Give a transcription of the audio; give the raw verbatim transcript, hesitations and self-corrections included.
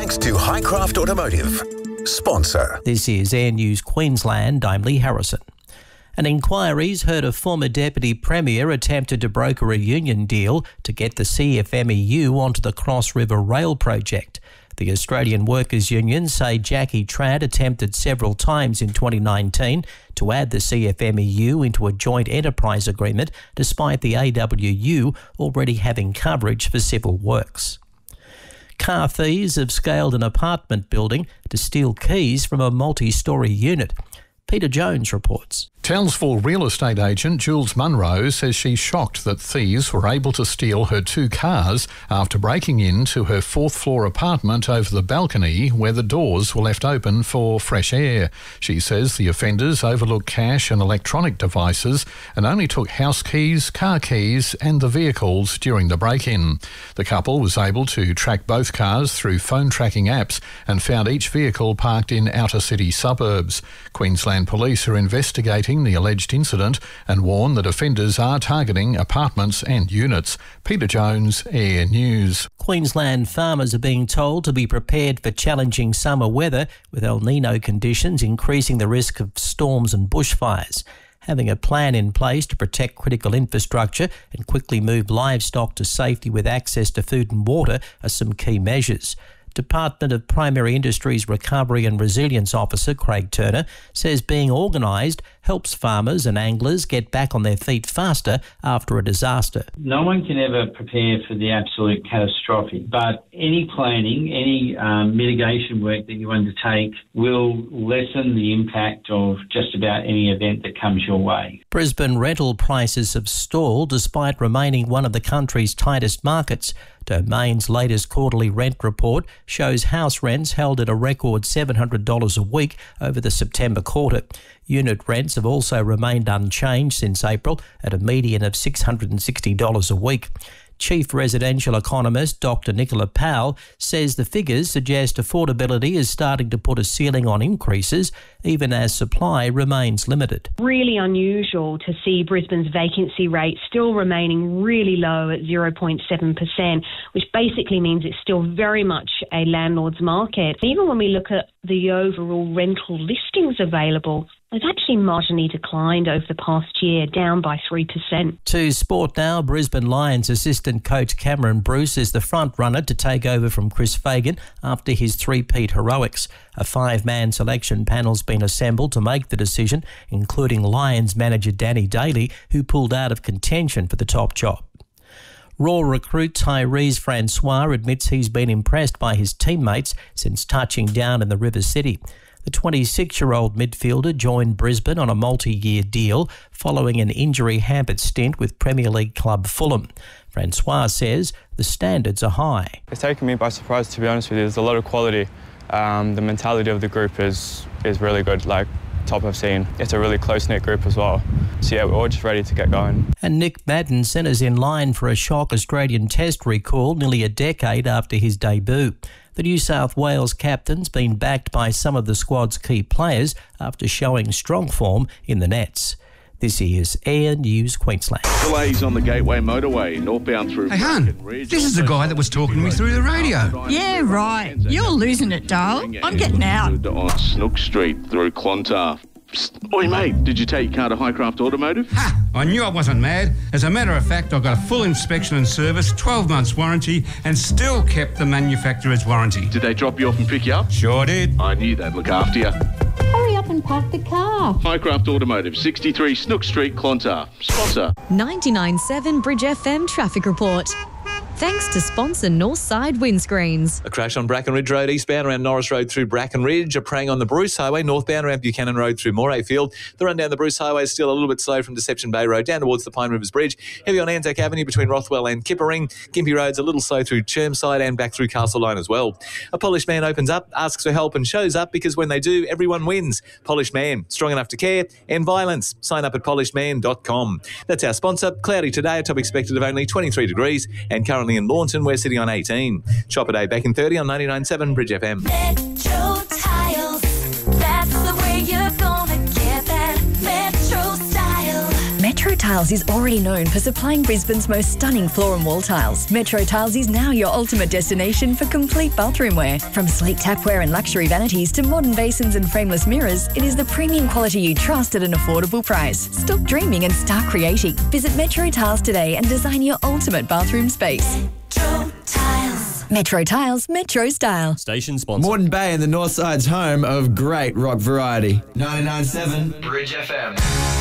thanks to Highcraft Automotive. Sponsor. This is Air News Queensland. I'm Lee Harrison. An inquiry's heard a former Deputy Premier attempted to broker a union deal to get the C F M E U onto the Cross River Rail project. The Australian Workers' Union say Jackie Trad attempted several times in twenty nineteen to add the C F M E U into a joint enterprise agreement, despite the A W U already having coverage for civil works. Car thieves have scaled an apartment building to steal keys from a multi-storey unit. Peter Jones reports. Townsville real estate agent Jules Munro says she's shocked that thieves were able to steal her two cars after breaking into her fourth floor apartment over the balcony where the doors were left open for fresh air. She says the offenders overlooked cash and electronic devices and only took house keys, car keys and the vehicles during the break-in. The couple was able to track both cars through phone tracking apps and found each vehicle parked in outer city suburbs. Queensland Police are investigating the alleged incident and warn that offenders are targeting apartments and units. Peter Jones, Air News. Queensland farmers are being told to be prepared for challenging summer weather, with El Nino conditions increasing the risk of storms and bushfires. Having a plan in place to protect critical infrastructure and quickly move livestock to safety with access to food and water are some key measures. Department of Primary Industries Recovery and Resilience Officer Craig Turner says being organised helps farmers and anglers get back on their feet faster after a disaster. No one can ever prepare for the absolute catastrophic, but any planning, any um, mitigation work that you undertake will lessen the impact of just about any event that comes your way. Brisbane rental prices have stalled despite remaining one of the country's tightest markets. Domain's latest quarterly rent report shows house rents held at a record seven hundred dollars a week over the September quarter. Unit rents have also remained unchanged since April at a median of six hundred sixty dollars a week. Chief residential economist Doctor Nicola Powell says the figures suggest affordability is starting to put a ceiling on increases, even as supply remains limited. Really unusual to see Brisbane's vacancy rate still remaining really low at zero point seven percent, which basically means it's still very much a landlord's market. Even when we look at the overall rental listings available, they've actually marginally declined over the past year, down by three percent. To sport now, Brisbane Lions assistant coach Cameron Bruce is the front runner to take over from Chris Fagan after his three-peat heroics. A five-man selection panel's been assembled to make the decision, including Lions manager Danny Daly, who pulled out of contention for the top job. Raw recruit Tyrese Francois admits he's been impressed by his teammates since touching down in the River City. The twenty-six-year-old midfielder joined Brisbane on a multi-year deal following an injury-hampered stint with Premier League club Fulham. Francois says the standards are high. It's taken me by surprise, to be honest with you. There's a lot of quality. Um, the mentality of the group is, is really good, like top I've seen. It's a really close-knit group as well. So yeah, we're all just ready to get going. And Nick Madden sent us in line for a shock Australian Test recall nearly a decade after his debut. The New South Wales captain's been backed by some of the squad's key players after showing strong form in the nets. This is Air News Queensland. Delays on the Gateway Motorway, northbound through... Hey, hon, this is the guy that was talking to me through the radio. Yeah, right. You're losing it, Dale. I'm getting out. On Snook Street through Clontarf. Psst. Oi, mate, did you take your car to Highcraft Automotive? Ha! I knew I wasn't mad. As a matter of fact, I got a full inspection and service, twelve months warranty, and still kept the manufacturer's warranty. Did they drop you off and pick you up? Sure did. I knew they'd look after you. Hurry up and park the car. Highcraft Automotive, sixty-three Snook Street, Clontarf. Sponsor. ninety-nine point seven Bridge F M Traffic Report. Thanks to sponsor Northside Windscreens. A crash on Bracken Ridge Road eastbound around Norris Road through Bracken Ridge. A prang on the Bruce Highway northbound around Buchanan Road through Morayfield. The run down the Bruce Highway is still a little bit slow from Deception Bay Road down towards the Pine Rivers Bridge. Heavy on Anzac Avenue between Rothwell and Kippering. Gympie Road's a little slow through Chermside and back through Castle Line as well. A Polished Man opens up, asks for help and shows up because when they do, everyone wins. Polished Man, strong enough to care, end violence. Sign up at polished man dot com. That's our sponsor. Cloudy today, a top expected of only twenty-three degrees, and currently in Launton, we're sitting on eighteen. Shop a day back in thirty on ninety-nine point seven Bridge F M. Metro Tiles, that's the way you're gonna get that Metro style. Metro Metro Tiles is already known for supplying Brisbane's most stunning floor and wall tiles. Metro Tiles is now your ultimate destination for complete bathroom wear. From sleek tapware and luxury vanities to modern basins and frameless mirrors, it is the premium quality you trust at an affordable price. Stop dreaming and start creating. Visit Metro Tiles today and design your ultimate bathroom space. Metro Tiles. Metro Tiles, Metro Style. Station sponsor. Moreton Bay and the North Side's home of great rock variety. ninety-nine point seven Bridge F M.